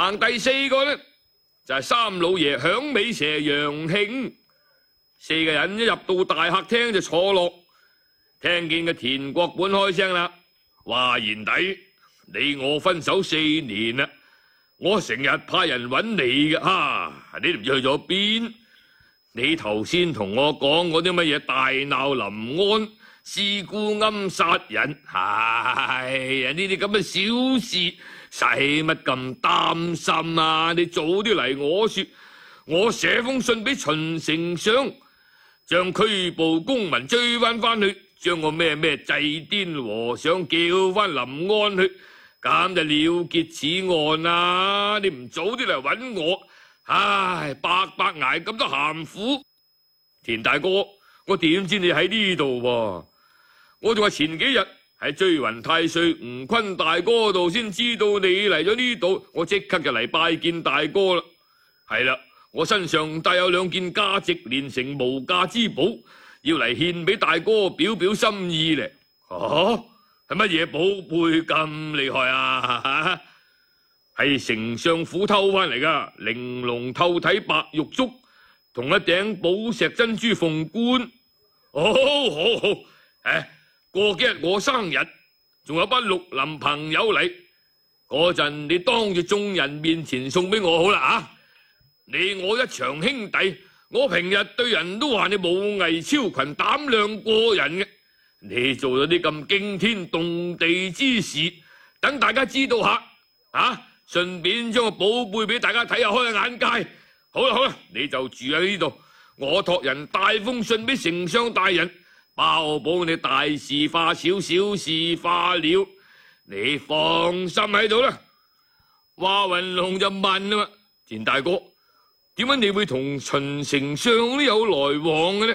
行第4個呢，就係三老爺響尾蛇楊慶。4個人一入到大客廳就坐落，聽見個田國本開聲啦，話賢弟，你我分手4年啦，我成日派人揾你嘅，你都唔知去咗邊。你頭先同我講嗰啲乜嘢大鬧臨安、事故暗殺人，係啊，呢啲咁嘅小事，使乜咁擔心啊？你早啲嚟我說，我寫封信俾秦丞相，將拘捕公民追翻去，將個咩祭癲和尚叫翻臨安去，咁就了結此案啊！你唔早啲嚟揾我，唉，白白挨咁多鹹苦。田大哥，我點知你喺呢度喎？我仲話前幾日喺追雲太歲吳坤大哥度先知道你嚟咗呢度，我即刻就嚟拜見大哥啦。係啦，我身上帶有2件價值連城無價之寶，要嚟獻俾大哥表表心意咧。係乜嘢寶貝咁厲害啊？係丞相府偷翻嚟噶，玲瓏透體白玉竹，同一頂寶石珍珠鳳冠。好，過幾日我生日，仲有班綠林朋友嚟，嗰陣你當住眾人面前送俾我好啦。你我一場兄弟，我平日對人都話你武藝超群，膽量過人嘅。你做咗啲咁驚天動地之事，等大家知道下，順便將個寶貝俾大家睇下，開下眼界。好啦，你就住喺呢度，我託人帶封信俾丞相大人，包保你大事化小，小事化了。你放心喺度啦。華雲龍就問啦，田大哥，點解你會同秦丞相都有來往嘅呢？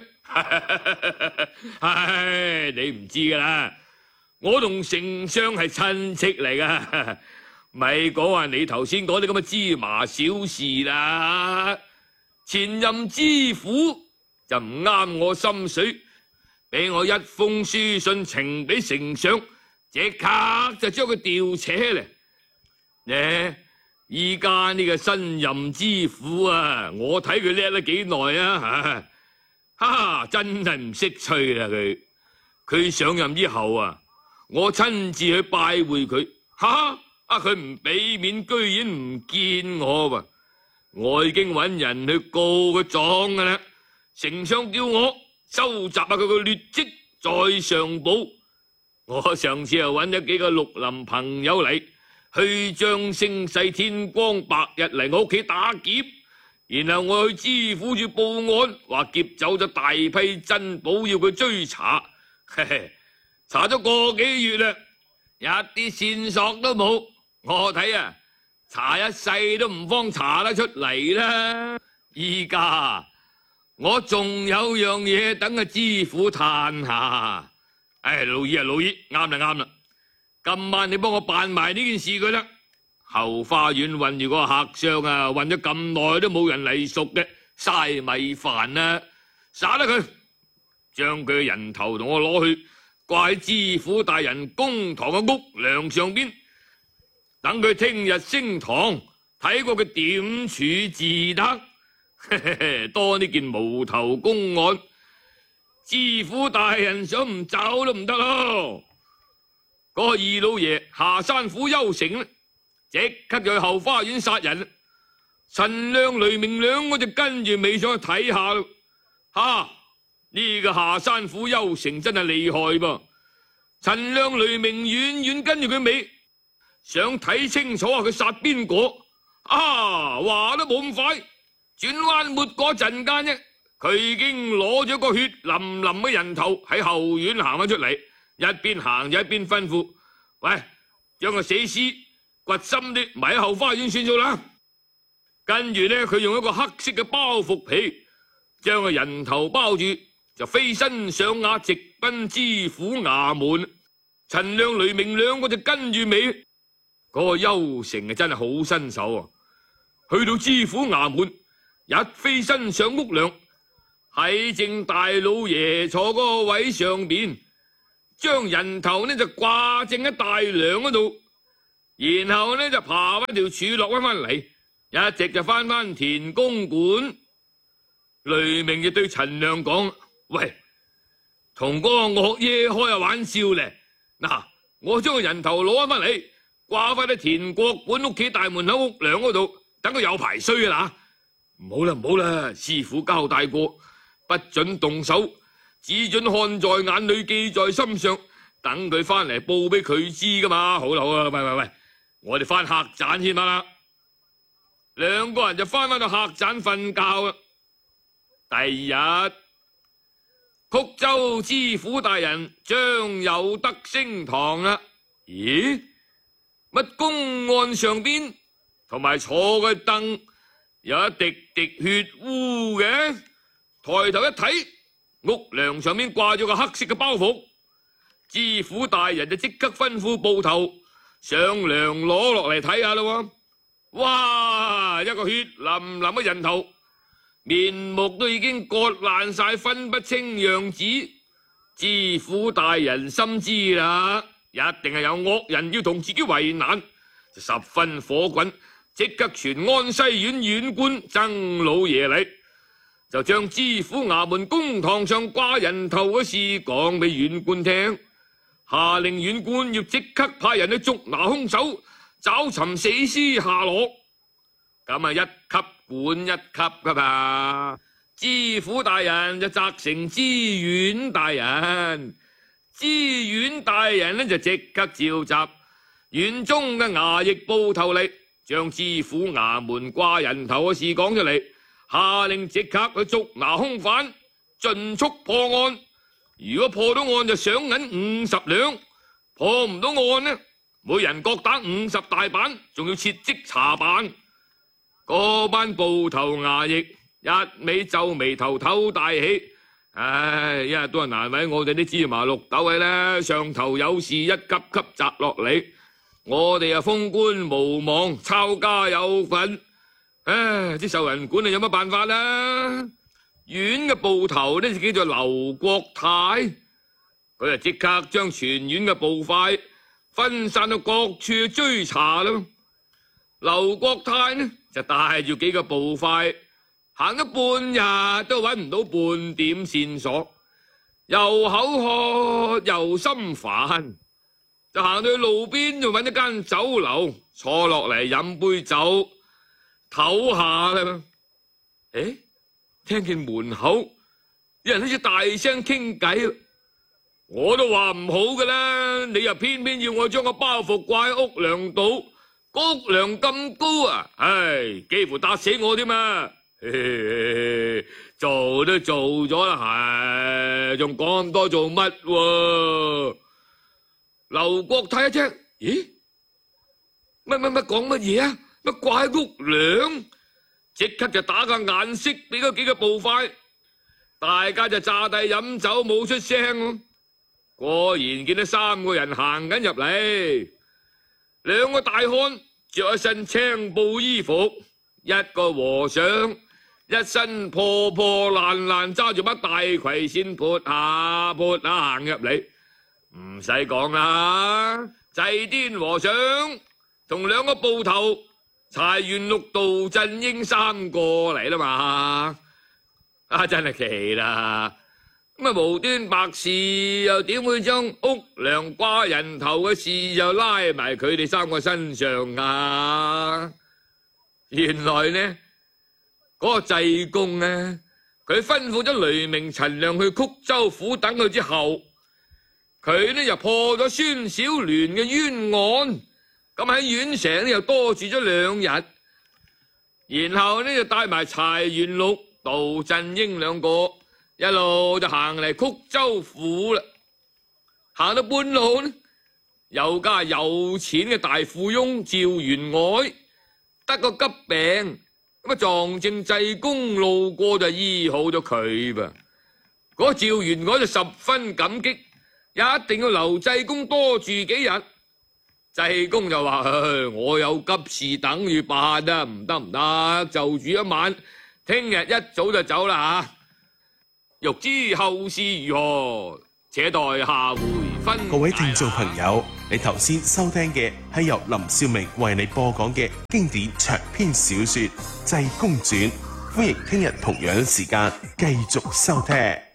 唉，你唔知噶啦，我同丞相係親戚嚟噶，咪講話你頭先講啲咁嘅芝麻小事啦。前任知府就唔啱我心水，俾我一封書信呈俾丞相，即刻就將佢調扯嚟。依家呢個新任知府啊，我睇佢叻咗幾耐啊，真係唔識趣啦佢上任之後啊，我親自去拜會佢，佢唔俾面，居然唔見我喎。我已經揾人去告佢狀噶啦，丞相叫我收集下佢個劣跡再上報。我上次又揾咗幾個綠林朋友嚟，虛張聲勢，天光白日嚟我屋企打劫，然後我去知府處報案，話劫走咗大批珍寶要佢追查。查咗個幾月啦，一啲線索都冇。我睇查一世都唔方查得出嚟啦。依家我仲有樣嘢等個知府嘆下。老二，啱啦，今晚你幫我辦埋呢件事佢啦。後花園混住個客商混咗咁耐都冇人嚟贖嘅，嘥米飯啦，耍得佢，將佢嘅人頭同我攞去掛喺知府大人公堂嘅屋梁上邊，等佢聽日升堂睇過佢點處自得。多呢件無頭公案，知府大人想唔走都唔得咯。嗰個二老爺下山府邱成即刻就去後花園殺人，陳亮、雷明兩個就跟住尾上去睇下咯。呢個下山府邱成真係厲害噃。陳亮、雷明遠遠跟住佢尾，想睇清楚佢殺邊個。話都冇咁快，轉彎抹嗰陣間啫，佢已經攞咗個血淋淋嘅人頭喺後院行咗出嚟，一邊行就一邊吩咐：喂，將個死屍掘深啲埋喺後花園算數啦。跟住呢，佢用一個黑色嘅包袱皮將個人頭包住，就飛身上馬直奔知府衙門。陳亮、雷明兩個就跟住尾。嗰個邱成真係好身手啊！去到知府衙門，一飛身上屋梁，喺正大老爺坐嗰個位上邊，將人頭呢就掛正喺大梁嗰度。 然後呢就爬翻條柱落翻嚟，一直就翻田公館。雷鳴就對陳亮講：喂，同嗰個惡爺開下玩笑咧。嗱，我將個人頭攞翻嚟，掛翻喺田國館屋企大門口屋梁嗰度，等佢有排衰啦。唔好啦，唔好啦，師傅交代過，不准動手，只准看在眼裏，記在心上，等佢翻嚟報俾佢知噶嘛。好啦好啦，喂，我哋翻客棧先啦。兩個人就翻到客棧瞓覺啦。第二日，曲州知府大人張有德升堂啦。咦？乜公案上邊同埋坐嘅凳有一滴滴血污嘅？抬頭一睇，屋梁上面掛咗個黑色嘅包袱。知府大人就即刻吩咐捕頭上梁攞落嚟睇下咯。哇！一個血淋淋嘅人頭，面目都已經割爛晒，分不清樣子。知府大人心知啦，一定係有惡人要同自己為難，就十分火滾，即刻傳安西縣縣官曾老爺嚟，就將知府衙門公堂上掛人頭嘅事講俾縣官聽，下令縣官要即刻派人去捉拿兇手，找尋死屍下落。咁啊，一級管一級噶嘛。知府大人就責成知縣大人，知縣大人呢就即刻召集縣中嘅衙役捕頭嚟，將知府衙門掛人頭嘅事講出嚟，下令即刻去捉拿兇犯，盡速破案。如果破到案就賞銀50兩，破唔到案呢，每人各打50大板，仲要撤職查辦。嗰班捕頭衙役一味皺眉頭，唞大氣。唉，一日都係難為我哋啲芝麻綠豆嘅啦，上頭有事一級級摘落嚟，我哋啊封官無望，抄家有份。唉，啲受人管啊有乜辦法啦？縣嘅捕頭呢就叫做劉國泰，佢就即刻將全縣嘅捕快分散到各處去追查啦。劉國泰呢就帶住幾個捕快，行咗半日都揾唔到半點線索，又口渴又心煩，就行到去路邊就揾一間酒樓坐落嚟飲杯酒唞下啦。誒，聽見門口有人好似大聲傾偈，我都話唔好噶啦，你又偏偏要我將個包袱掛喺屋梁度，屋梁咁高啊，唉，幾乎打死我添啊！做都做咗啦，係仲講咁多做乜？劉國泰一聽，咦？乜講乜嘢啊？乜掛喺屋梁？即刻就打個眼色俾嗰幾個捕快，大家就詐帝飲酒冇出聲。果然見到3個人行緊入嚟，2個大漢着一身青布衣服，一個和尚一身破破爛爛揸住把大葵扇潑下行入嚟。唔使講啦，濟癲和尚同2個捕頭柴元祿、杜振英3個嚟啦嘛。真係奇啦，咁啊無端白事又點會將屋梁掛人頭嘅事又拉埋佢哋3個身上啊？原來呢嗰個濟公呢，佢吩咐咗雷鳴、陳亮去曲州府等佢之後，佢呢就破咗孫小鸞嘅冤案，咁喺縣城呢又多住咗2日，然後呢就帶埋柴元祿、杜振英2個一路就行嚟曲州府啦。行到半路呢，有家有錢嘅大富翁趙員外得個急病，咁啊撞正濟公路過就醫好咗佢噃。嗰趙員外就十分感激，一定要留濟公多住幾日。濟公就話：我有急事等住辦啊，唔得，就住一晚，聽日一早就走啦吓。欲知後事如何，且待下回。 分。 各位聽眾朋友，你頭先收聽嘅係由林少明為你播講嘅經典長篇小說《濟公傳》，歡迎聽日同樣時間繼續收聽。